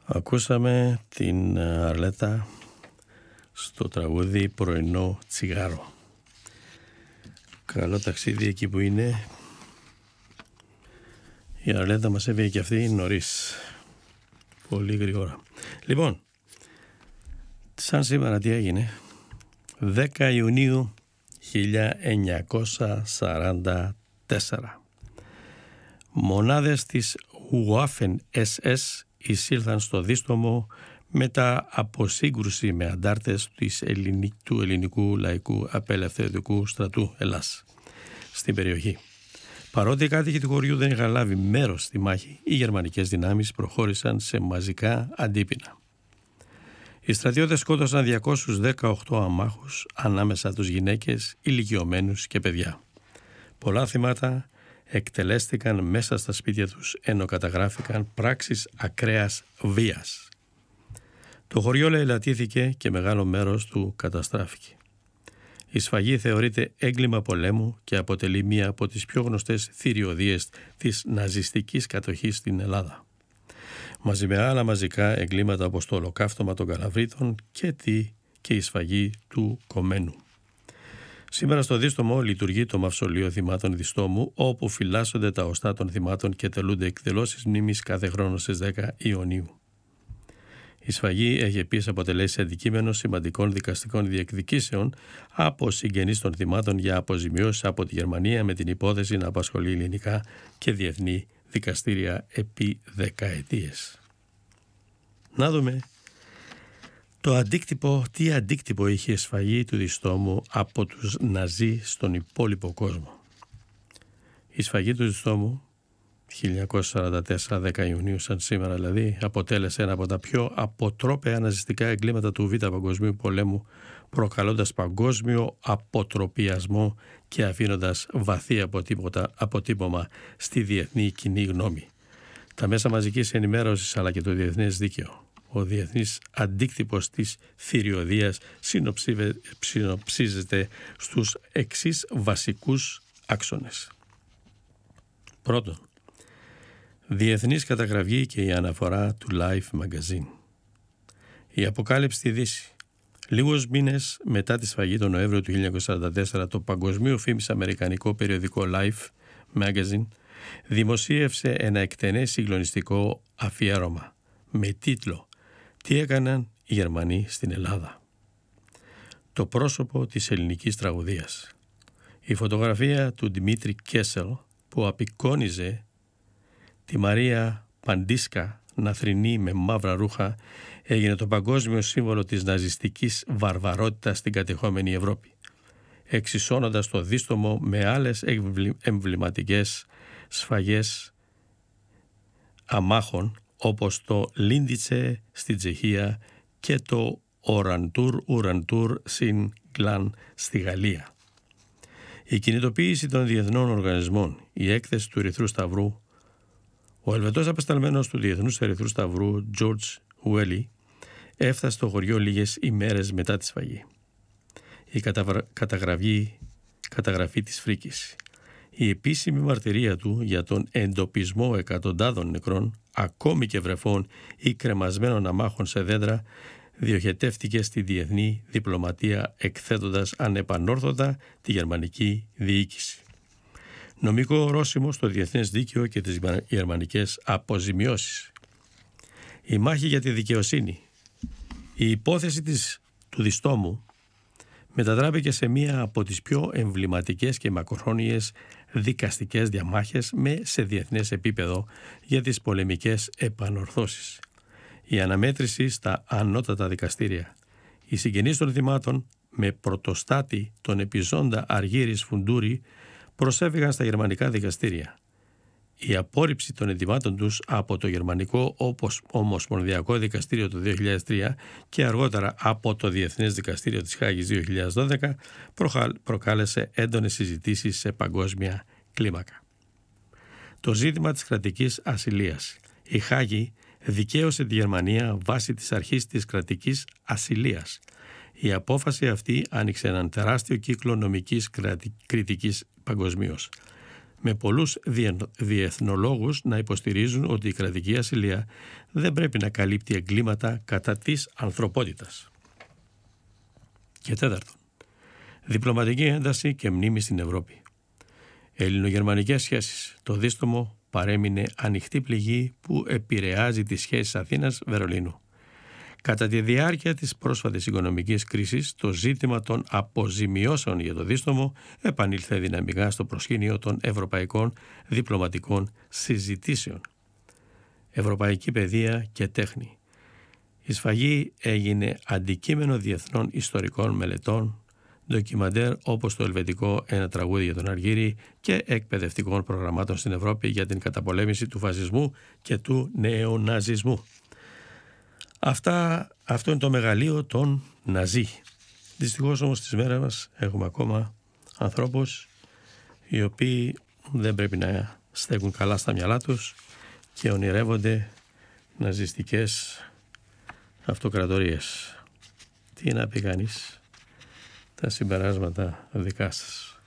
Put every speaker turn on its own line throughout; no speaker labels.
Ακούσαμε την Αρλέτα στο τραγούδι «Πρωινό τσιγάρο». Καλό ταξίδι εκεί που είναι. Η Αρλέτα μας έβγαινε και αυτή νωρίς, πολύ γρήγορα. Λοιπόν, σαν σήμερα τι έγινε? 10 Ιουνίου 1944. Μονάδες της Waffen SS εισήλθαν στο δίστομο μετά από σύγκρουση με αντάρτες του ελληνικού λαϊκού απελευθερωτικού στρατού Ελλάς στην περιοχή. Παρότι οι κάτοικοι του χωριού δεν είχαν λάβει μέρος στη μάχη, οι γερμανικές δυνάμεις προχώρησαν σε μαζικά αντίπεινα. Οι στρατιώτες σκότωσαν 218 αμάχους, ανάμεσα τους γυναίκες, ηλικιωμένους και παιδιά. Πολλά θυμάτα εκτελέστηκαν μέσα στα σπίτια τους, ενώ καταγράφηκαν πράξεις ακραίας βίας. Το χωριό λαιλατήθηκε και μεγάλο μέρος του καταστράφηκε. Η σφαγή θεωρείται έγκλημα πολέμου και αποτελεί μία από τις πιο γνωστές θηριωδίες της ναζιστικής κατοχής στην Ελλάδα. Μαζί με άλλα μαζικά εγκλήματα όπως το ολοκαύτωμα των Καλαβρίτων και η σφαγή του Κομμένου. Σήμερα στο Δίστομο λειτουργεί το Μαυσολείο Θυμάτων Διστόμου, όπου φυλάσσονται τα οστά των θυμάτων και τελούνται εκδηλώσεις μνήμης κάθε χρόνο στις 10 Ιουνίου. Η σφαγή έχει επίσης αποτελέσει αντικείμενο σημαντικών δικαστικών διεκδικήσεων από συγγενείς των θυμάτων για αποζημιώσεις από τη Γερμανία, με την υπόθεση να απασχολεί ελληνικά και διεθνή δικαστήρια επί δεκαετίες. Να δούμε τι αντίκτυπο είχε η σφαγή του Διστόμου από τους Ναζί στον υπόλοιπο κόσμο. Η σφαγή του Διστόμου 1944, 10 Ιουνίου, σαν σήμερα δηλαδή, αποτέλεσε ένα από τα πιο αποτρόπαια ναζιστικά εγκλήματα του Β' Παγκοσμίου Πολέμου, προκαλώντας παγκόσμιο αποτροπιασμό και αφήνοντας βαθύ αποτύπωμα στη διεθνή κοινή γνώμη, τα μέσα μαζικής ενημέρωσης αλλά και το διεθνές δίκαιο. Ο διεθνής αντίκτυπος της θηριωδίας συνοψίζεται στους εξής βασικούς άξονες. Πρώτον, διεθνής καταγραφή και η αναφορά του Life Magazine. Η αποκάλυψη στη Δύση. Λίγους μήνες μετά τη σφαγή τον Νοέμβριο του 1944, το παγκοσμίου φήμης αμερικανικό περιοδικό Life Magazine δημοσίευσε ένα εκτενές συγκλονιστικό αφιέρωμα με τίτλο «Τι έκαναν οι Γερμανοί στην Ελλάδα». Το πρόσωπο της ελληνικής τραγωδίας. Η φωτογραφία του Δημήτρη Κέσελ που απεικόνιζε τη Μαρία Παντίσκα να θρηνεί με μαύρα ρούχα έγινε το παγκόσμιο σύμβολο της ναζιστικής βαρβαρότητας στην κατεχόμενη Ευρώπη, εξισώνοντας το Δίστομο με άλλες εμβληματικές σφαγές αμάχων όπως το Λίντιτσε στην Τσεχία και το Ουραντούρ Συν Γκλάν στη Γαλλία. Η κινητοποίηση των διεθνών οργανισμών, η έκθεση του Ερυθρού Σταυρού, ο Ελβετός απεσταλμένος του Διεθνούς Ερυθρού Σταυρού, George Welly, έφτασε στο χωριό λίγες ημέρες μετά τη σφαγή. Η καταγραφή της φρίκης. Η επίσημη μαρτυρία του για τον εντοπισμό εκατοντάδων νεκρών, ακόμη και βρεφών ή κρεμασμένων αμάχων σε δέντρα, διοχετεύτηκε στη διεθνή διπλωματία, εκθέτοντας ανεπανόρθωτα τη γερμανική διοίκηση. Νομικό ορόσημο στο διεθνές δίκαιο και τις γερμανικές αποζημιώσεις. Η μάχη για τη δικαιοσύνη. Η υπόθεση του Διστόμου μετατράπηκε σε μία από τις πιο εμβληματικές και μακροχρόνιες δικαστικές διαμάχες σε διεθνές επίπεδο για τις πολεμικές επανορθώσεις. Η αναμέτρηση στα ανώτατα δικαστήρια. Οι συγγενείς των θυμάτων, με πρωτοστάτη τον επιζώντα Αργύρης Φουντούρη, προσέφυγαν στα γερμανικά δικαστήρια. Η απόρριψη των αιτημάτων τους από το Γερμανικό Ομοσπονδιακό Δικαστήριο το 2003 και αργότερα από το Διεθνές Δικαστήριο της Χάγης 2012 προκάλεσε έντονες συζητήσεις σε παγκόσμια κλίμακα. Το ζήτημα της κρατικής ασυλίας. Η Χάγη δικαίωσε τη Γερμανία βάσει της αρχής της κρατικής ασυλίας. Η απόφαση αυτή άνοιξε έναν τεράστιο κύκλο νομικής κριτικής παγκοσμίως. με πολλούς διεθνολόγους να υποστηρίζουν ότι η κρατική ασυλία δεν πρέπει να καλύπτει εγκλήματα κατά της ανθρωπότητας. Και τέταρτον, διπλωματική ένταση και μνήμη στην Ευρώπη. Ελληνογερμανικές σχέσεις. Το δίστομο παρέμεινε ανοιχτή πληγή που επηρεάζει τις σχέσεις Αθήνας-Βερολίνου. Κατά τη διάρκεια της πρόσφατης οικονομικής κρίσης, το ζήτημα των αποζημιώσεων για το δίστομο επανήλθε δυναμικά στο προσκήνιο των ευρωπαϊκών διπλωματικών συζητήσεων. Ευρωπαϊκή παιδεία και τέχνη. Η σφαγή έγινε αντικείμενο διεθνών ιστορικών μελετών, ντοκιμαντέρ όπως το ελβετικό «Ένα τραγούδι για τον Αργύρι» και εκπαιδευτικών προγραμμάτων στην Ευρώπη για την καταπολέμηση του φασισμού και του νεοναζισμού. Αυτό είναι το μεγαλείο των Ναζί. Δυστυχώς όμως στις μέρες μας έχουμε ακόμα ανθρώπους οι οποίοι δεν πρέπει να στέκουν καλά στα μυαλά τους και ονειρεύονται ναζιστικές αυτοκρατορίες. Τι να πει κανείς, τα συμπεράσματα δικά σας.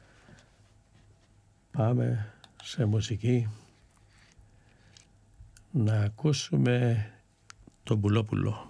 Πάμε σε μουσική να ακούσουμε τον Πουλόπουλο.